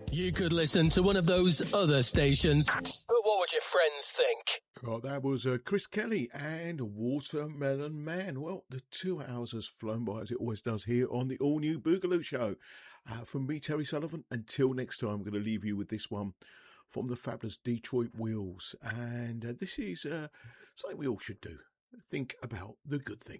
You could listen to one of those other stations, but what would your friends think? Well, that was Chris Kelly and Watermelon Man. Well, the 2 hours has flown by as it always does here on the all-new Boogaloo Show. From me, Terry Sullivan, until next time, I'm going to leave you with this one from the fabulous Detroit Wheels. And this is something we all should do. Think about the good things.